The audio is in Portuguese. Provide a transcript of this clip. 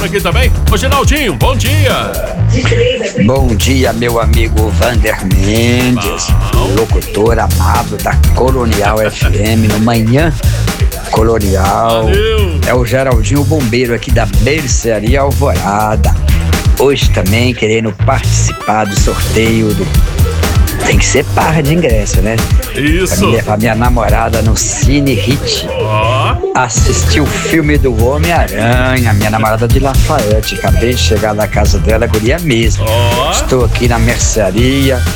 aqui também. Ô, Geraldinho, bom dia. Bom dia, meu amigo Vander Mendes, locutor amado da Colonial FM, no Manhã Colonial. Valeu. É o Geraldinho Bombeiro aqui da Mercearia Alvorada. Hoje também querendo participar do sorteio do... Tem que ser par de ingresso, né? Pra Isso. me levar minha namorada no Cine Hit. Ó, Assistir o filme do Homem-Aranha, minha namorada de Lafayette. Acabei de chegar na casa dela, guria mesmo. ó. Estou aqui na mercearia,